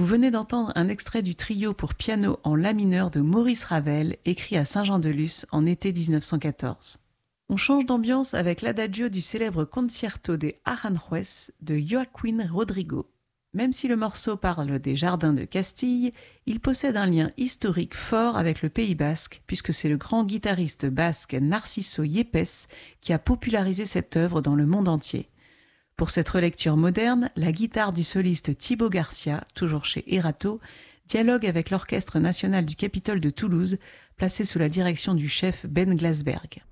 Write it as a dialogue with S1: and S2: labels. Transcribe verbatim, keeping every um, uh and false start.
S1: Vous venez d'entendre un extrait du trio pour piano en la mineur de Maurice Ravel, écrit à Saint-Jean-de-Luz en été dix-neuf cent quatorze. On change d'ambiance avec l'adagio du célèbre Concierto de Aranjuez de Joaquín Rodrigo. Même si le morceau parle des jardins de Castille, il possède un lien historique fort avec le Pays basque, puisque c'est le grand guitariste basque Narciso Yepes qui a popularisé cette œuvre dans le monde entier. Pour cette relecture moderne, la guitare du soliste Thibaut Garcia, toujours chez Erato, dialogue avec l'Orchestre national du Capitole de Toulouse, placé sous la direction du chef Ben Glasberg.